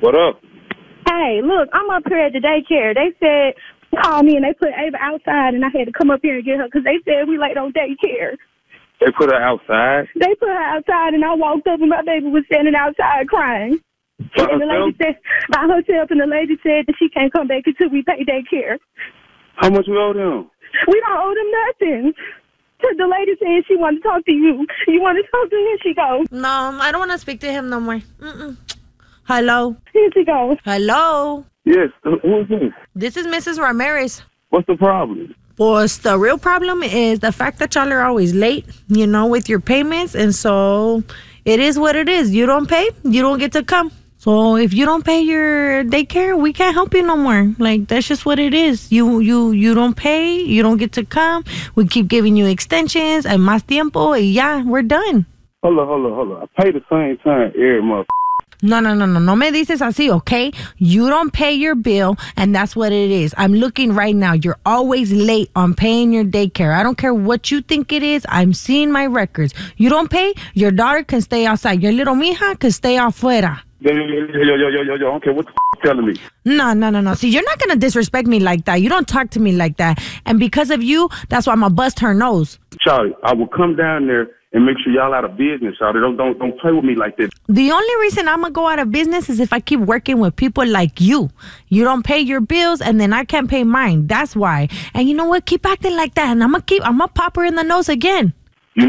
What up? Hey, look, I'm up here at the daycare. They said, call me, and they put Ava outside, and I had to come up here and get her because they said we late on daycare. They put her outside? They put her outside, and I walked up, and my baby was standing outside crying. By And the lady said, by herself, and the lady said that she can't come back until we pay daycare. How much we owe them? We don't owe them nothing. The lady said she wanted to talk to you. You want to talk to him? She goes. No, I don't want to speak to him no more. Hello? Here she goes. Hello? Yes, who is this? This is Mrs. Ramirez. What's the problem? Well, the real problem is the fact that y'all are always late, with your payments. And so it is what it is. You don't pay, you don't get to come. So if you don't pay your daycare, we can't help you no more. Like, that's just what it is. You don't pay, you don't get to come. We keep giving you extensions and más tiempo, y ya, we're done. Hold on. I pay the same time every month. No me dices así, okay? You don't pay your bill, and that's what it is. I'm looking right now. You're always late on paying your daycare. I don't care what you think it is. I'm seeing my records. You don't pay, your daughter can stay outside. Your little mija can stay afuera. Yo, I don't care what the f*** telling me. No. See, you're not going to disrespect me like that. You don't talk to me like that. And because of you, that's why I'm going to bust her nose. Charlie, I will come down there and make sure y'all out of business, Charlie. Don't play with me like this. The only reason I'm going to go out of business is if I keep working with people like you. You don't pay your bills, and then I can't pay mine. That's why. And you know what? Keep acting like that, and I'm going to pop her in the nose again. So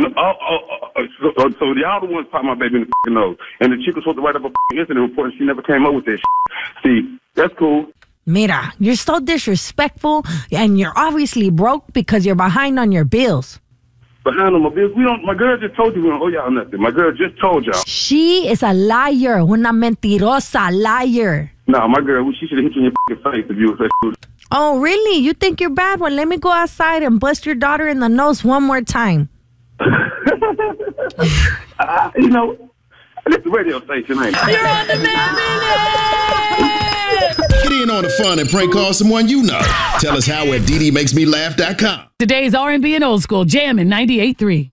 y'all the ones pop my baby in the f***ing nose. And the chick was supposed to write up a f***ing incident report, and she never came up with that shit. See, that's cool. Mira, you're so disrespectful, and you're obviously broke because you're behind on your bills. Behind on my bills? My girl just told you we don't owe y'all nothing. My girl just told y'all. She is a liar, una mentirosa liar. No, my girl, she should have hit you in your f***ing face if you was that shit. Oh, really? You think you're bad? Well, let me go outside and bust your daughter in the nose one more time. This the radio station, ain't it? You're on the Get in on the fun and prank call someone you know. Tell us how at DDMakesMeLaugh.com. Today's R&B and old school, Jammin' 98.3.